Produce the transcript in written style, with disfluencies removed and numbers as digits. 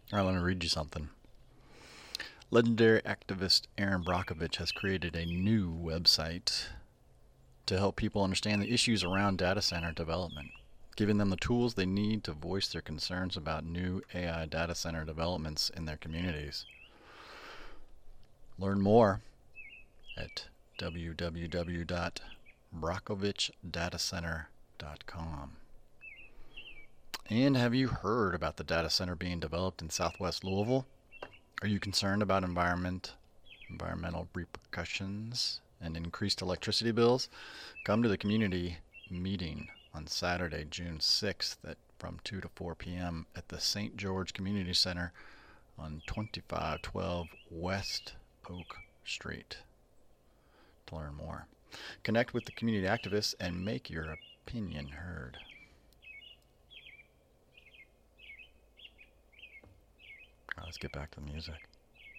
All right, let me read you something. Legendary activist Aaron Brockovich has created a new website to help people understand the issues around data center development, giving them the tools they need to voice their concerns about new AI data center developments in their communities. Learn more at www.brockovichdatacenter.com. And have you heard about the data center being developed in southwest Louisville? Are you concerned about environmental repercussions and increased electricity bills? Come to the community meeting on Saturday, June 6th from 2 to 4 p.m. at the St. George Community Center on 2512 West Oak Street. To learn more, connect with the community activists and make your opinion heard. Let's get back to the music.